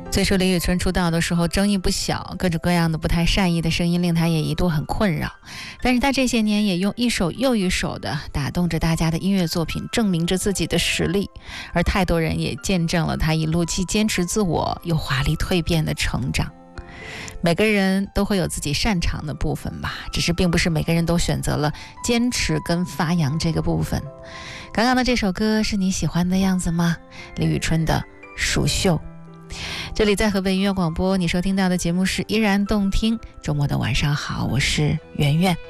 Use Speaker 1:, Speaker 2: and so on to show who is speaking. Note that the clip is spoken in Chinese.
Speaker 1: 最初李宇春出道的时候争议不小，各种各样的不太善意的声音令她也一度很困扰，但是她这些年也用一首又一首的打动着大家的音乐作品证明着自己的实力，而太多人也见证了她一路既坚持自我又华丽蜕变的成长。每个人都会有自己擅长的部分吧，只是并不是每个人都选择了坚持跟发扬这个部分。刚刚的这首歌是你喜欢的样子吗？李宇春的蜀绣。这里在河北音乐广播，你收听到的节目是依然动听。周末的晚上好，我是圆圆。